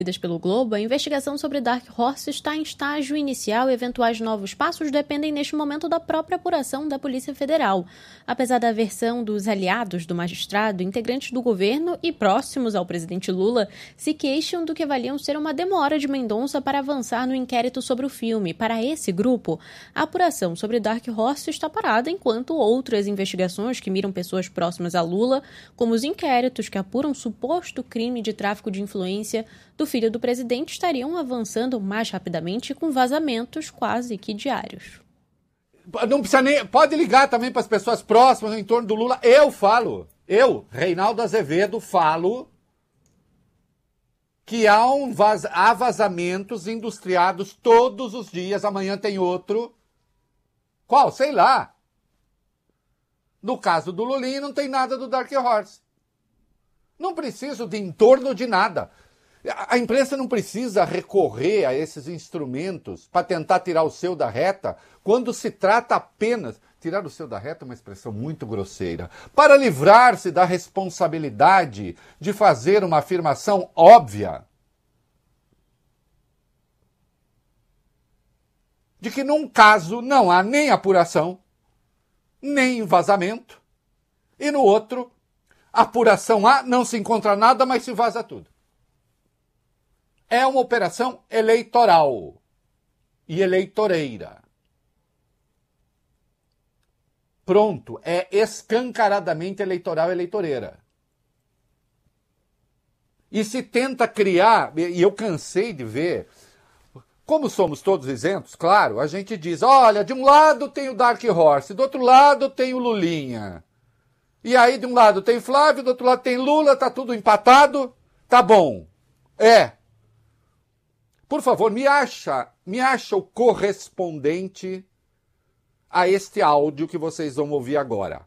Pelo Globo, a investigação sobre Dark Horse está em estágio inicial e eventuais novos passos dependem neste momento da própria apuração da Polícia Federal. Apesar da versão dos aliados do magistrado, integrantes do governo e próximos ao presidente Lula se queixam do que avaliam ser uma demora de Mendonça para avançar no inquérito sobre o filme. Para esse grupo, a apuração sobre Dark Horse está parada enquanto outras investigações que miram pessoas próximas a Lula, como os inquéritos que apuram suposto crime de tráfico de influência do filho do presidente, estariam avançando mais rapidamente com vazamentos quase que diários. Não precisa nem... Pode ligar também para as pessoas próximas no entorno do Lula. Eu, Reinaldo Azevedo, falo que há vazamentos industriados todos os dias. Amanhã tem outro. Qual? Sei lá. No caso do Lulinha não tem nada do Dark Horse. Não preciso de entorno de nada. A imprensa não precisa recorrer a esses instrumentos para tentar tirar o seu da reta quando se trata apenas... Tirar o seu da reta é uma expressão muito grosseira. Para livrar-se da responsabilidade de fazer uma afirmação óbvia. De que num caso não há nem apuração, nem vazamento. E no outro, apuração há, não se encontra nada, mas se vaza tudo. É uma operação eleitoral e eleitoreira. Pronto, é escancaradamente eleitoral e eleitoreira. E se tenta criar, e eu cansei de ver, como somos todos isentos, claro, a gente diz, olha, de um lado tem o Dark Horse, do outro lado tem o Lulinha. E aí de um lado tem Flávio, do outro lado tem Lula, tá tudo empatado, tá bom. Por favor, me acha o correspondente a este áudio que vocês vão ouvir agora.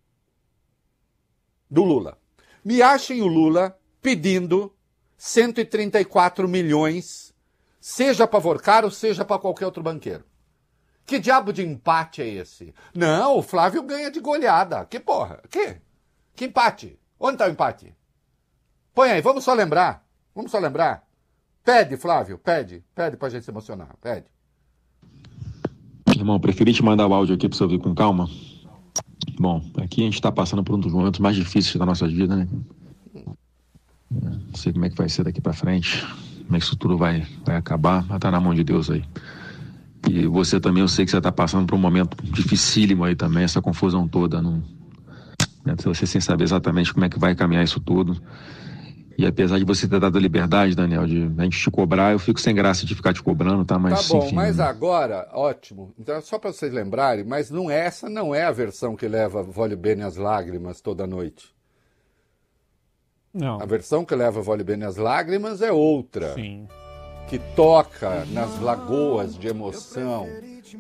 Do Lula. Me achem o Lula pedindo 134 milhões, seja para Vorcaro, seja para qualquer outro banqueiro. Que diabo de empate é esse? Não, o Flávio ganha de goleada. Que porra? Que empate? Onde está o empate? Põe aí, vamos só lembrar. Pede, Flávio, pede pra gente se emocionar, pede. Irmão, preferi te mandar o áudio aqui pra você ouvir com calma. Bom, aqui a gente tá passando por um dos momentos mais difíceis da nossa vida, né? Não sei como é que vai ser daqui pra frente, como é que isso tudo vai acabar, mas tá na mão de Deus aí. E você também, eu sei que você tá passando por um momento dificílimo aí também, essa confusão toda, né? Você sem saber exatamente como é que vai caminhar isso tudo. E apesar de você ter dado a liberdade, Daniel, de a gente te cobrar, eu fico sem graça de ficar te cobrando, tá? Mas, tá bom, enfim, mas agora, ótimo. Então, só para vocês lembrarem, mas essa não é a versão que leva Vole Bene às lágrimas toda noite. Não. A versão que leva Vole Bene às lágrimas é outra. Sim. Que toca nas lagoas de emoção